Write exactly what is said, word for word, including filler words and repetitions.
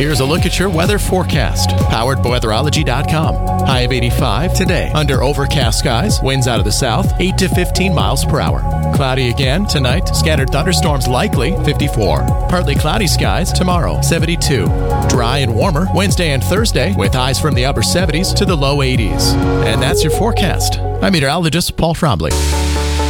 Here's a look at your weather forecast, powered by weatherology dot com. High of eighty-five today. Under overcast skies, winds out of the south, eight to fifteen miles per hour. Cloudy again tonight, scattered thunderstorms likely, fifty-four. Partly cloudy skies tomorrow, seventy-two. Dry and warmer Wednesday and Thursday, with highs from the upper seventies to the low eighties. And that's your forecast. I'm meteorologist Paul Frombley.